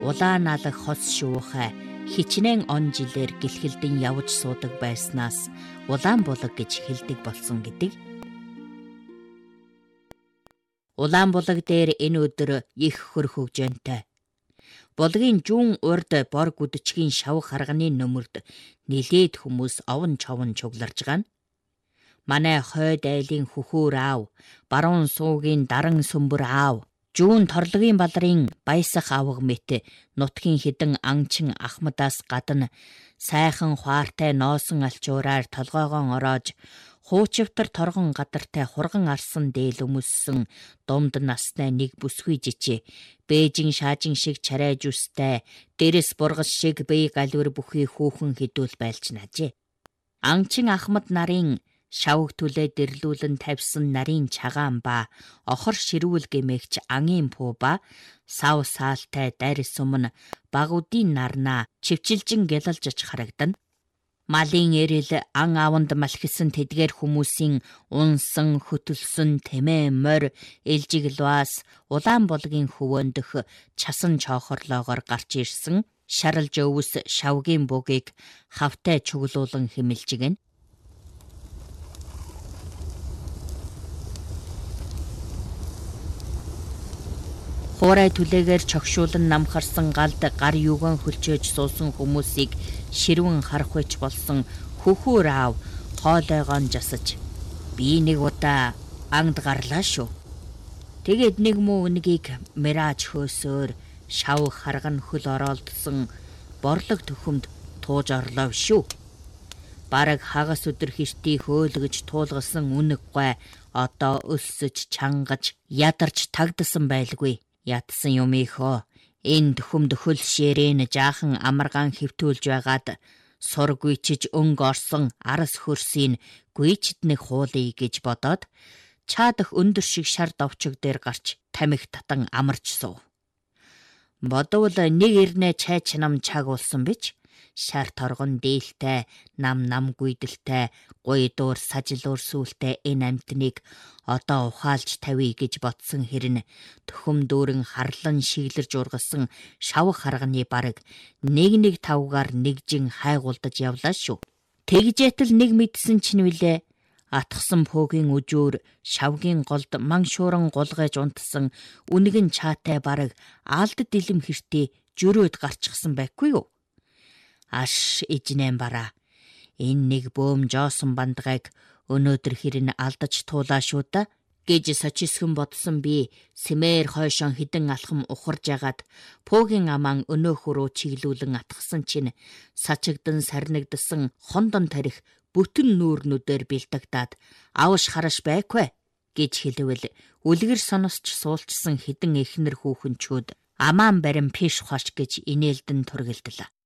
Улаан алаг хос шуухай хичнээн он жилээр гэлхэлдэн явж суудаг байснаас улаан булаг гэж хэлдэг болсон гэдэг. Улаан булаг дээр энэ өдөр их хөр хөгжөөнтэй. Булгийн жуун урд бор гүдчгийн шав харганы нөмөрд нилээд хүмүүс овон човон чугларж гана. Манай хойд айлын хүхүүр аав, баруун суугийн даран сүмбэр аав, жуун торлогийн балрын баясах авга мэт нутгийн хідэн анчин ахмадаас гадна сайхан хуаартай nooсон алчуураар толгоогоон ороож хуучвтар торгон гадартай хурган арсан дээл өмссөн дунд настай нэг бүсгүй жичээ бээжин шаажин шиг чарайж үстэй дэрэс бургас шиг бие галвэр бүхий хүүхэн хідүүл байлж наажээ. Анчин ахмад нарын шавг түлээ дэрлүүлэн тавьсан нарийн чагаан ба охор ширүүл гэмэгч ангийн пуу ба сав саалтай дарис өмнө багуудын нарнаа чивчилжин гялалж харагдана. Малын эрэл ан аванд малхисан тэдгээр хүмүүсийн унсан хөтөлсөн тэмээ морь элжиглваас улаан булгийн хөвөөндөх часан чоохорлоогоор гарч ирсэн шаралж өвс шавгийн бүгийг хавтай чуглуулан химэлжигэн. Хуурай түлээгээр чогшуулан намхарсан галд гар юуган хөлчөөж суусан хүмүүсийг ширвэн харах байж болсон хөхүүр аав хоолойгоон жасаж би нэг удаа ангд гарлаа шүү. Тэгээд нэг муу үнгийг мэраж хөөсөөр шав харган хөл ороолдсон борлог төхөмд тууж орлоо шүү. Бараг хагас өдөр хиртий хөөлгөж туулгасан үнэг гой одоо өссөж чангаж ядарч тагдсан байлгүй. Ятсан юм ихөө энэ төхөмд хөл ширэн жаахан амаргаан хөвтүүлж байгаад сур гүйчиж өнгө орсон арас хөрсийн гүйчднэг хуулъя гэж бодоод чаадах өндөр шиг шар довчог дээр гарч тамхи татан амарч суув. Бодвол нэг ирнэ чайч нам чаг болсон бич шар торгон дээлтэй нам гүйдэлтэй гуй дуур сажлуур сүултэй энэ амтныг одоо ухаалж тавья гэж бодсон хэрнэ төхөм дүүрэн харлан шиглэрж ургасан шав харганы бараг нэг тавгаар нэгжин хайгуулдаж явлаа шүү. Тэгжээтэл нэг мэдсэн чинь үлээ атгсан пөөгийн үжүүр шавгийн голд ман шууран гулгайж унтсан үнэгэн чаатай бараг аалд дэлэм хэртээ жөрөөд гарчихсан байхгүй юу? Аш ижнээн бараа. Энэ нэг бөөм жоосон бандгайг өнөөдөр хэрнэ алдаж туулаа шүү да гэж сочисхэн бодсон би сэмээр хойшон хідэн алхам ухарж агаад пөөгийн амаан өнөөхөрөө чиглүүлэн атгсан чинь сачигдан сарнигдсан хондон тарих бүтэн нүүрнүүдээр бэлдэгдаад авш хараш байхгүй гэж хэлвэл үлгэр сонсч суулчсан хідэн эхнэр хүүхэнчүүд амаан барин пиш хоч гэж инээлдэн тургилдлаа.